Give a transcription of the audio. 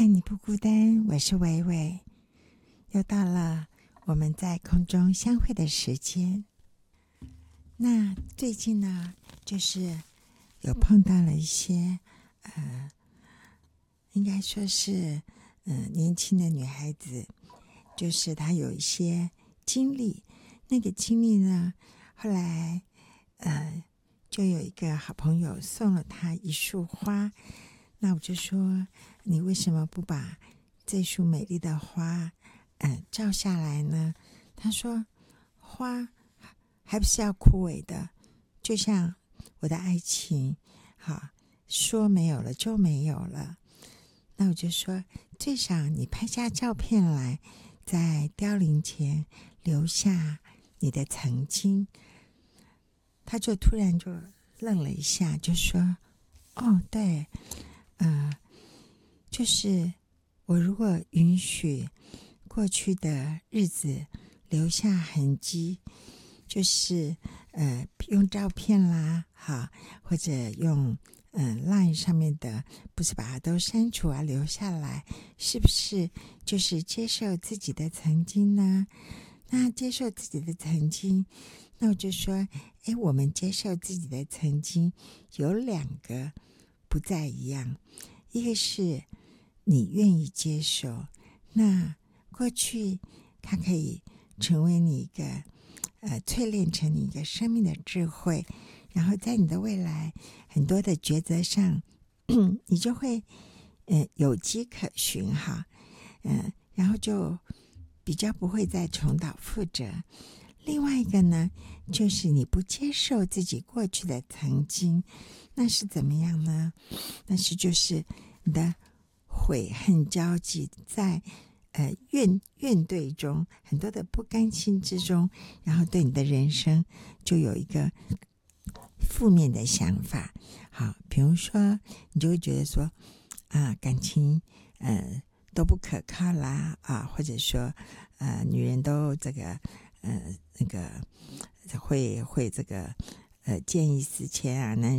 你不孤单，我是伟伟，又到了我们在空中相会的时间。那最近呢，就是有碰到了一些应该说是年轻的女孩子，就是她有一些经历，那个经历呢，后来就有一个好朋友送了她一束花，那我就说你为什么不把这束美丽的花照下来呢？她说花还不是要枯萎的，就像我的爱情，好，说没有了就没有了。那我就说最少你拍下照片来，在凋零前留下你的曾经。他就突然就愣了一下，就说哦对，就是我如果允许过去的日子留下痕迹，就是用照片啦，好，或者用Line 上面的，不是把它都删除啊，留下来，是不是就是接受自己的曾经呢？那接受自己的曾经，那我就说，我们接受自己的曾经有两个不再一样，一个是你愿意接受，那过去它可以成为你一个淬炼成你一个生命的智慧，然后在你的未来很多的抉择上你就会有迹可循哈，然后就比较不会再重蹈覆辙。另外一个呢，就是你不接受自己过去的曾经，那是怎么样呢？那是就是你的悔恨交集，在怨怼中，很多的不甘心之中，然后对你的人生就有一个负面的想法。好，比如说你就会觉得说感情都不可靠啦或者说女人都这个那个会这个见异思迁啊，男